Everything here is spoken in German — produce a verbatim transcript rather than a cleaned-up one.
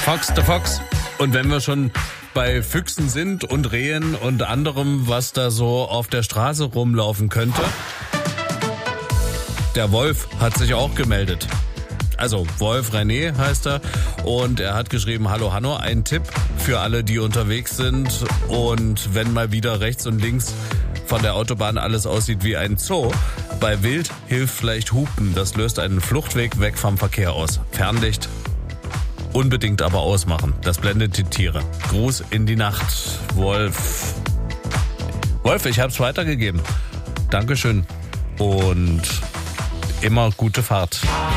Fox the Fox. Und wenn wir schon bei Füchsen sind und Rehen und anderem, was da so auf der Straße rumlaufen könnte, der Wolf hat sich auch gemeldet. Also Wolf René heißt er und er hat geschrieben, hallo Hanno, ein Tipp für alle, die unterwegs sind und wenn mal wieder rechts und links von der Autobahn alles aussieht wie ein Zoo. Bei Wild hilft vielleicht Hupen, das löst einen Fluchtweg weg vom Verkehr aus. Fernlicht unbedingt aber ausmachen, das blendet die Tiere. Gruß in die Nacht, Wolf. Wolf, ich hab's weitergegeben. Dankeschön und immer gute Fahrt.